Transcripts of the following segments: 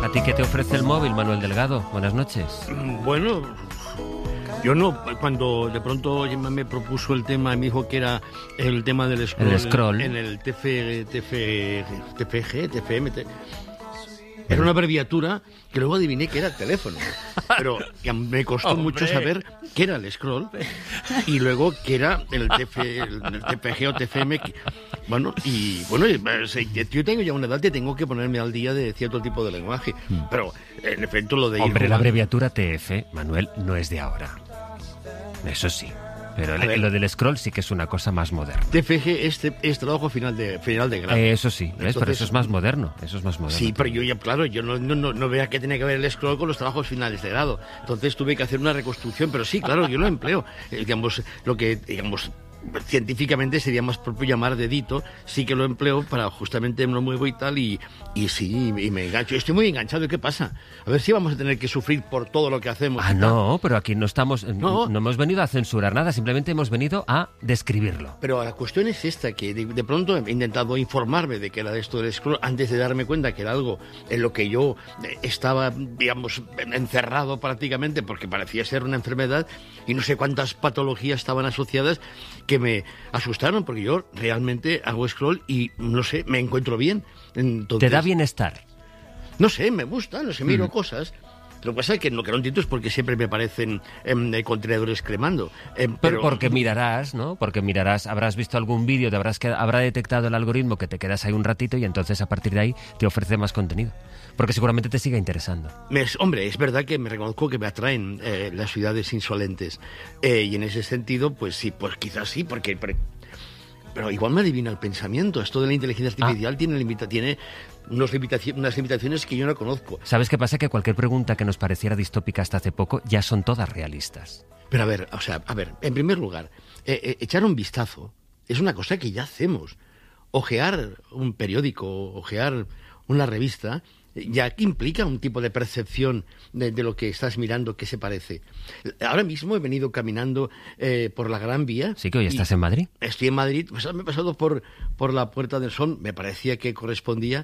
¿A ti qué te ofrece el móvil, Manuel Delgado? Buenas noches. Bueno, yo no, cuando de pronto Gemma me propuso el tema, me dijo que era el tema del scroll, El scroll. en el TFM. Era una abreviatura que luego adiviné que era teléfono. Pero me costó mucho saber qué era el scroll y luego qué era el TPG o TFM. Bueno, yo tengo ya una edad que tengo que ponerme al día de cierto tipo de lenguaje. Pero, en efecto, lo de... Hombre, la abreviatura TF, Manuel, no es de ahora. Eso sí. Pero lo del scroll sí que es una cosa más moderna. TFG es trabajo final de grado. Eso sí, ¿ves? Pero eso es más moderno. Sí, pero yo ya, claro, yo no veía que tenía que ver el scroll con los trabajos finales de grado. Entonces tuve que hacer una reconstrucción, pero sí, claro, yo lo empleo. Lo que científicamente sería más propio llamar dedito, sí que lo empleo para justamente me lo muevo y tal, y sí, y me engancho. Estoy muy enganchado, ¿y qué pasa? A ver si vamos a tener que sufrir por todo lo que hacemos. No, pero aquí no estamos, no hemos venido a censurar nada, simplemente hemos venido a describirlo. Pero la cuestión es esta, que de pronto he intentado informarme de qué era esto del scroll antes de darme cuenta que era algo en lo que yo estaba, digamos, encerrado prácticamente, porque parecía ser una enfermedad, y no sé cuántas patologías estaban asociadas que me asustaron, porque yo realmente hago scroll y, no sé, me encuentro bien. Entonces, ¿te da bienestar? No sé, me gusta, no sé, miro cosas. Lo que pasa es que lo que no entiendo es porque siempre me parecen contenedores cremando. Pero porque mirarás, ¿no? Porque mirarás, habrás visto algún vídeo, habrá detectado el algoritmo que te quedas ahí un ratito y entonces a partir de ahí te ofrece más contenido. Porque seguramente te siga interesando. Hombre, es verdad que me reconozco que me atraen las ciudades insolentes. Y en ese sentido, pues sí, pues quizás sí, porque... Pero igual me adivina el pensamiento. Esto de la inteligencia artificial tiene unas limitaciones que yo no conozco. ¿Sabes qué pasa? Que cualquier pregunta que nos pareciera distópica hasta hace poco ya son todas realistas. Pero a ver, en primer lugar, echar un vistazo es una cosa que ya hacemos. Ojear un periódico, ojear una revista, ya implica un tipo de percepción de lo que estás mirando que se parece. Ahora mismo he venido caminando por la Gran Vía. Sí, que hoy estás en Madrid. Estoy en Madrid, pues me he pasado por la Puerta del Sol, me parecía que correspondía,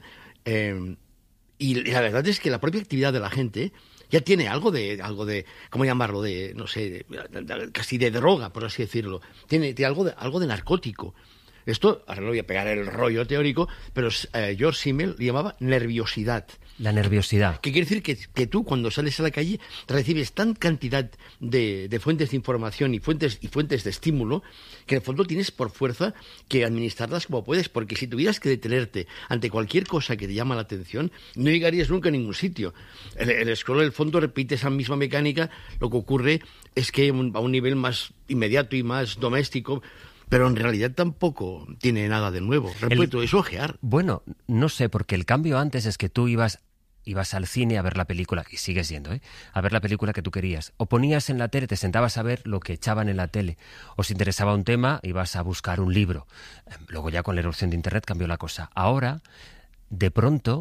y la verdad es que la propia actividad de la gente ya tiene algo de ¿cómo llamarlo? De, no sé, casi de droga, por así decirlo. Tiene algo de narcótico. Esto, ahora no voy a pegar el rollo teórico, pero George Simmel le llamaba nerviosidad. La nerviosidad. Que quiere decir que tú, cuando sales a la calle, recibes tan cantidad de fuentes de información y fuentes de estímulo, que en el fondo tienes por fuerza que administrarlas como puedes, porque si tuvieras que detenerte ante cualquier cosa que te llama la atención, no llegarías nunca a ningún sitio. El scroll, en el fondo, repite esa misma mecánica. Lo que ocurre es que a un nivel más inmediato y más doméstico, pero en realidad tampoco tiene nada de nuevo. Repito, es ojear. Bueno, no sé, porque el cambio antes es que tú ibas al cine a ver la película, y sigues yendo, a ver la película que tú querías. O ponías en la tele, te sentabas a ver lo que echaban en la tele. O si interesaba un tema, ibas a buscar un libro. Luego ya con la erupción de Internet cambió la cosa. Ahora, de pronto,